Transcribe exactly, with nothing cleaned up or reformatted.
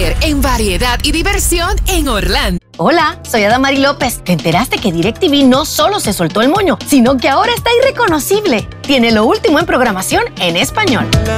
líder en variedad y diversión en Orlando. Hola, soy Adamari López. ¿Te enteraste que DirecTV no solo se soltó el moño, sino que ahora está irreconocible? Tiene lo último en programación en español.